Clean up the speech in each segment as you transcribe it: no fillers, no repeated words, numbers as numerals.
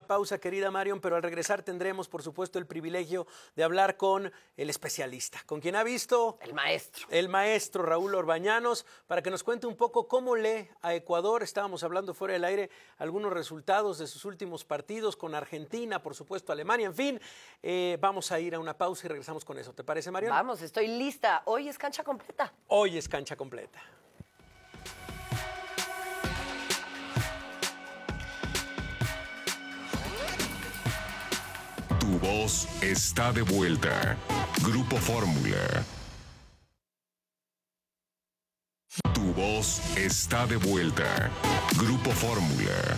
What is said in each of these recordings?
pausa, querida Marion, pero al regresar tendremos, por supuesto, el privilegio de hablar con el especialista, con quien ha visto... El maestro Raúl Orbañanos, para que nos cuente un poco cómo lee a Ecuador. Estábamos hablando fuera del aire algunos resultados de sus últimos partidos con Argentina, por supuesto, Alemania, en fin. Vamos a ir a una pausa y regresamos con eso. ¿Te parece, Marion? Vamos, estoy lista. Hoy es cancha completa. Hoy es cancha completa. Tu voz está de vuelta. Grupo Fórmula. Tu voz está de vuelta. Grupo Fórmula.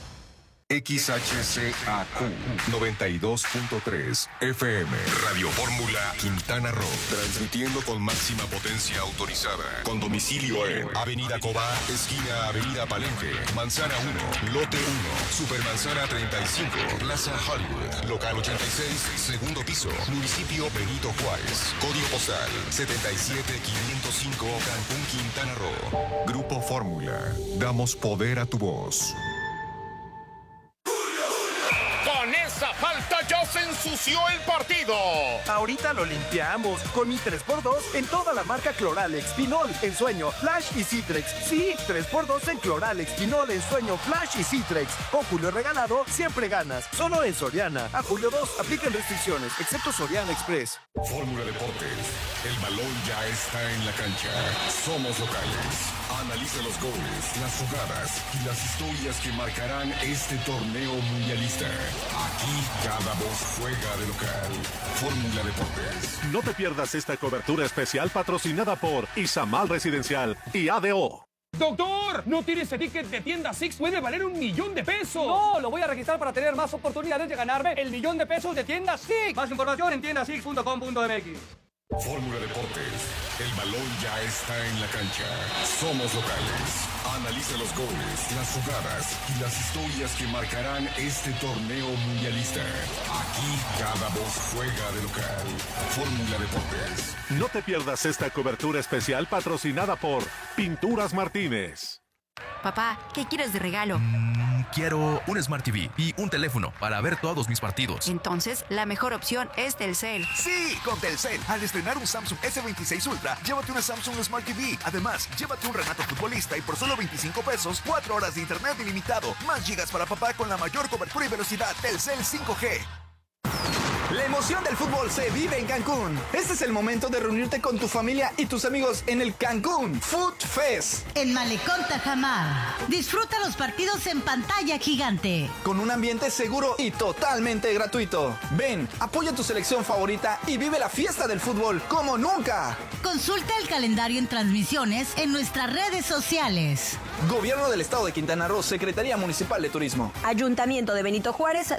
XHCAQ 92.3 FM. Radio Fórmula Quintana Roo. Transmitiendo con máxima potencia autorizada. Con domicilio en Avenida Cobá, esquina Avenida Palenque, Manzana 1, Lote 1, Supermanzana 35, Plaza Hollywood, Local 86, segundo piso, Municipio Benito Juárez. Código postal 77505, Cancún, Quintana Roo. Grupo Fórmula. Damos poder a tu voz. Con esa falta ya se ensució el partido. Ahorita lo limpiamos con mi 3x2 en toda la marca Cloralex, Pinol, Ensueño, Flash y Citrex. Sí, 3x2 en Cloralex, Pinol, Ensueño, Flash y Citrex. Con Julio regalado, siempre ganas. Solo en Soriana. A julio 2 apliquen restricciones, excepto Soriana Express. Fórmula Deportes. El balón ya está en la cancha. Somos locales. Analiza los goles, las jugadas y las historias que marcarán este torneo mundialista. Aquí cada voz juega de local. Fórmula Deportes. No te pierdas esta cobertura especial patrocinada por Izamal Residencial y ADO. ¡Doctor! ¿No tiene ese ticket de tienda Six? ¡Puede valer $1,000,000! ¡No! Lo voy a registrar para tener más oportunidades de ganarme el $1,000,000 de tienda Six. Más información en tiendasix.com.mx. Fórmula Deportes. El balón ya está en la cancha. Somos locales. Analiza los goles, las jugadas y las historias que marcarán este torneo mundialista. Aquí cada voz juega de local. Fórmula Deportes. No te pierdas esta cobertura especial patrocinada por Pinturas Martínez. Papá, ¿qué quieres de regalo? Quiero un Smart TV y un teléfono para ver todos mis partidos. Entonces, la mejor opción es Telcel. ¡Sí! Con Telcel, al estrenar un Samsung S26 Ultra, llévate una Samsung Smart TV. Además, llévate un Renato Futbolista y por solo $25, 4 horas de internet ilimitado. Más gigas para papá con la mayor cobertura y velocidad. Telcel 5G. La emoción del fútbol se vive en Cancún. Este es el momento de reunirte con tu familia y tus amigos en el Cancún Food Fest. En Malecón Tajamar. Disfruta los partidos en pantalla gigante. Con un ambiente seguro y totalmente gratuito. Ven, apoya tu selección favorita y vive la fiesta del fútbol como nunca. Consulta el calendario en transmisiones en nuestras redes sociales. Gobierno del Estado de Quintana Roo, Secretaría Municipal de Turismo. Ayuntamiento de Benito Juárez,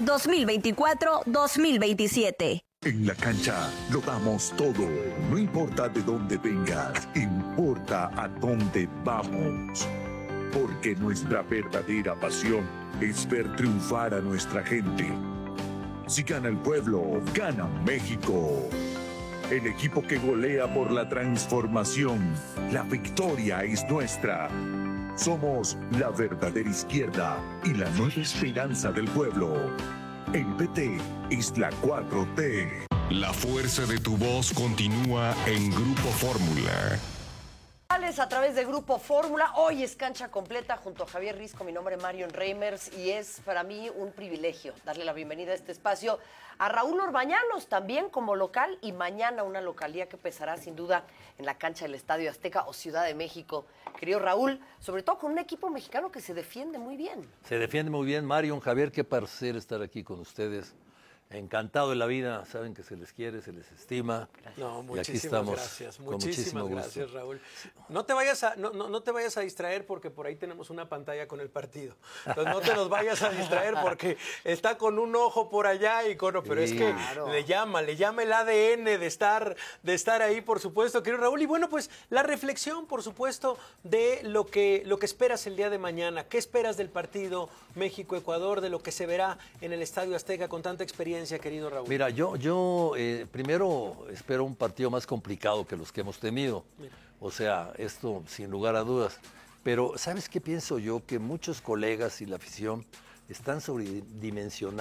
2024-2027. En la cancha lo damos todo. No importa de dónde vengas, importa a dónde vamos. Porque nuestra verdadera pasión es ver triunfar a nuestra gente. Si gana el pueblo, gana México. El equipo que golea por la transformación. La victoria es nuestra. Somos la verdadera izquierda y la nueva esperanza del pueblo. El PT es la 4T. La fuerza de tu voz continúa en Grupo Fórmula. A través de Grupo Fórmula, hoy es cancha completa junto a Javier Risco, mi nombre es Marion Reimers y es para mí un privilegio darle la bienvenida a este espacio a Raúl Orbañanos, también como local, y mañana una localía que pesará sin duda en la cancha del Estadio Azteca o Ciudad de México. Querido Raúl, sobre todo con un equipo mexicano que se defiende muy bien. Se defiende muy bien, Marion. Javier, qué placer estar aquí con ustedes. Encantado de la vida, saben que se les quiere, se les estima. No, y aquí estamos gracias, con muchísimo gracias, Raúl. No te vayas a distraer porque por ahí tenemos una pantalla con el partido. Entonces no te nos vayas a distraer porque está con un ojo por allá y con... Pero es que claro, le llama el ADN de estar ahí, por supuesto, querido Raúl. Y bueno, pues la reflexión, por supuesto, de lo que esperas el día de mañana. ¿Qué esperas del partido México-Ecuador, de lo que se verá en el Estadio Azteca con tanta experiencia, querido Raúl? Mira, yo primero espero un partido más complicado que los que hemos tenido. Mira. O sea, esto sin lugar a dudas. Pero, ¿sabes qué pienso yo? Que muchos colegas y la afición están sobredimensionando